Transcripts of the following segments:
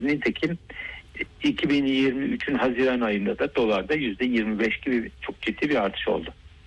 Nitekim 2023'ün Haziran ayında da dolarda %25 gibi çok ciddi bir artış oldu.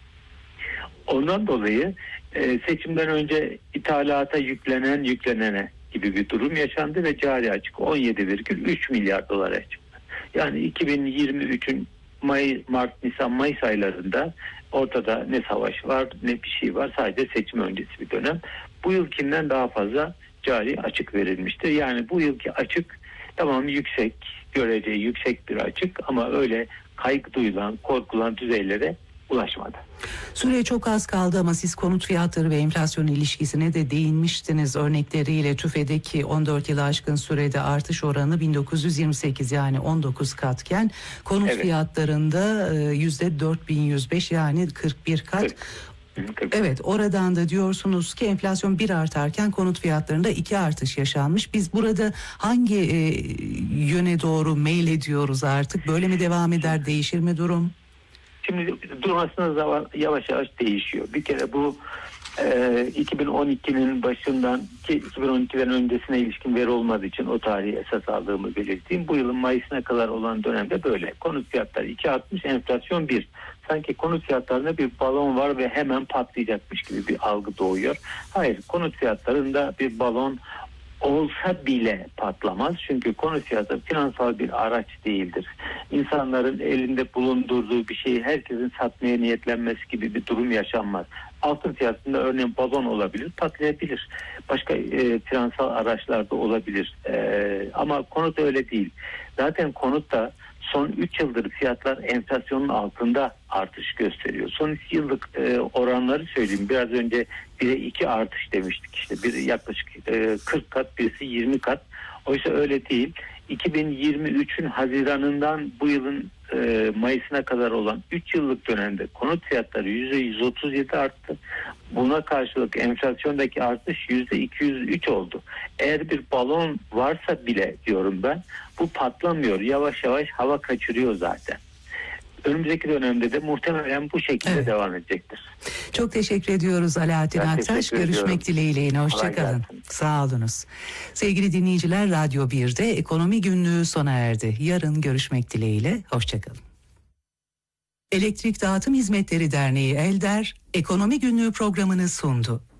Ondan dolayı seçimden önce ithalata yüklenene gibi bir durum yaşandı ve cari açık 17,3 milyar dolara çıktı. Yani 2023'ün Mart, Nisan, Mayıs aylarında ortada ne savaş var ne bir şey var, sadece seçim öncesi bir dönem. Bu yılkinden daha fazla cari açık verilmiştir. Yani bu yılki açık tamam yüksek, görece yüksek bir açık ama öyle kaygı duyulan, korkulan düzeylere ulaşmadı. Süreye çok az kaldı ama siz konut fiyatları ve enflasyon ilişkisine de değinmiştiniz örnekleriyle. TÜFE'deki 14 yılı aşkın sürede artış oranı 1928 yani 19 katken konut fiyatlarında %4105 yani 41 kat. Evet, oradan da diyorsunuz ki enflasyon 1 artarken konut fiyatlarında 2 artış yaşanmış. Biz burada hangi yöne doğru meylediyoruz artık? Böyle mi devam eder, değişir mi durum? Şimdi durum aslında yavaş yavaş değişiyor. Bir kere bu 2012'nin başından ki 2012'den öncesine ilişkin veri olmadığı için o tarihi esas aldığımı belirteyim. Bu yılın Mayıs'ına kadar olan dönemde böyle. Konut fiyatları 2.60, enflasyon 1. Sanki konut fiyatlarında bir balon var ve hemen patlayacakmış gibi bir algı doğuyor. Hayır, konut fiyatlarında bir balon olsa bile patlamaz. Çünkü konut fiyatı finansal bir araç değildir. İnsanların elinde bulundurduğu bir şeyi herkesin satmaya niyetlenmesi gibi bir durum yaşanmaz. Altın fiyatında örneğin balon olabilir, patlayabilir. Başka finansal araçlar da olabilir. Ama konut öyle değil. Zaten konutta son 3 yıldır fiyatlar enflasyonun altında artış gösteriyor. Son 2 yıllık oranları söyleyeyim. Biraz önce 1'e 2 artış demiştik. İşte biri yaklaşık 40 kat, birisi 20 kat. Oysa öyle değil. 2023'ün Haziran'ından bu yılın Mayıs'ına kadar olan 3 yıllık dönemde konut fiyatları %137 arttı. Buna karşılık enflasyondaki artış %203 oldu. Eğer bir balon varsa bile diyorum ben, bu patlamıyor. Yavaş yavaş hava kaçırıyor zaten. Önümüzdeki dönemde de muhtemelen bu şekilde devam edecektir. Çok teşekkür ediyoruz Alaaddin Aktaş. Görüşmek dileğiyle yine. Hoşçakalın. Sağ olunuz. Sevgili dinleyiciler, Radyo 1'de Ekonomi Günlüğü sona erdi. Yarın görüşmek dileğiyle. Hoşçakalın. Elektrik Dağıtım Hizmetleri Derneği ELDER, Ekonomi Günlüğü programını sundu.